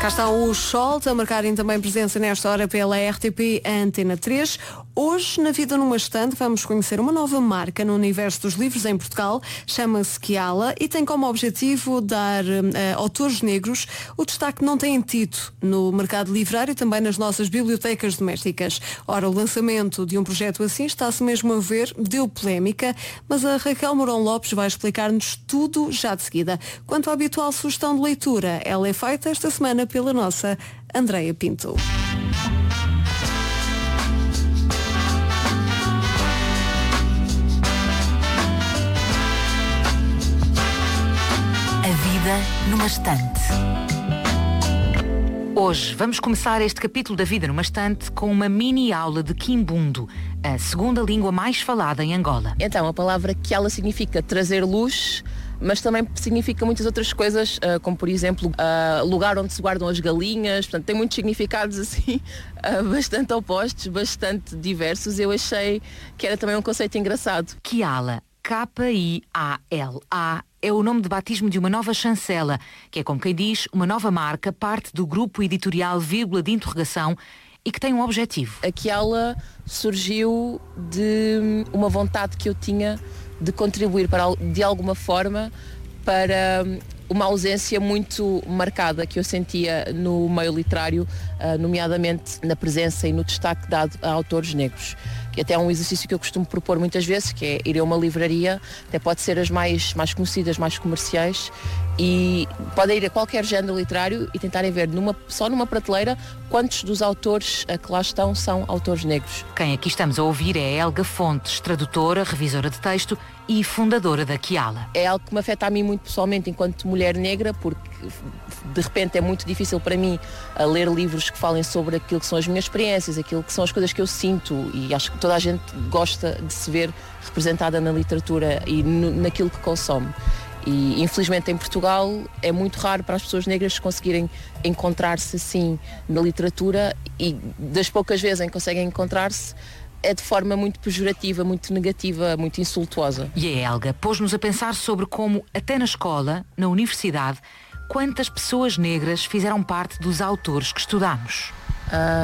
Cá está o Scholt a marcarem também presença nesta hora pela RTP Antena 3. Hoje, na Vida numa Estante, vamos conhecer uma nova marca no universo dos livros em Portugal. Chama-se Kiala e tem como objetivo dar a autores negros o destaque que não têm tido no mercado livrário e também nas nossas bibliotecas domésticas. Ora, o lançamento de um projeto assim está-se mesmo a ver, deu polémica, mas a Raquel Mourão Lopes vai explicar-nos tudo já de seguida. Quanto à habitual sugestão de leitura, ela é feita esta semana pela nossa Andreia Pinto. A vida numa estante. Hoje vamos começar este capítulo da Vida numa Estante com uma mini aula de Quimbundo, a segunda língua mais falada em Angola. Então, a palavra Kiala significa trazer luz, mas também significa muitas outras coisas, como por exemplo, lugar onde se guardam as galinhas. Portanto, tem muitos significados assim, bastante opostos, bastante diversos. Eu achei que era também um conceito engraçado. Kiala, K-I-A-L-A, é o nome de batismo de uma nova chancela, que é, como quem diz, uma nova marca, parte do grupo editorial Vírgula de Interrogação e que tem um objetivo. A Kiala surgiu de uma vontade que eu tinha de contribuir de alguma forma para uma ausência muito marcada que eu sentia no meio literário, nomeadamente na presença e no destaque dado a autores negros. Que até é um exercício que eu costumo propor muitas vezes, que é ir a uma livraria, até pode ser as mais conhecidas, mais comerciais, e podem ir a qualquer género literário e tentarem ver só numa prateleira quantos dos autores que lá estão são autores negros. Quem aqui estamos a ouvir é Helga Fontes, tradutora, revisora de texto e fundadora da Kiala. É algo que me afeta a mim muito pessoalmente enquanto mulher negra, porque de repente é muito difícil para mim ler livros que falem sobre aquilo que são as minhas experiências, aquilo que são as coisas que eu sinto, e acho que toda a gente gosta de se ver representada na literatura e naquilo que consome. E infelizmente em Portugal é muito raro para as pessoas negras conseguirem encontrar-se assim na literatura, e das poucas vezes em que conseguem encontrar-se é de forma muito pejorativa, muito negativa, muito insultuosa. E a Helga pôs-nos a pensar sobre como, até na escola, na universidade, quantas pessoas negras fizeram parte dos autores que estudamos.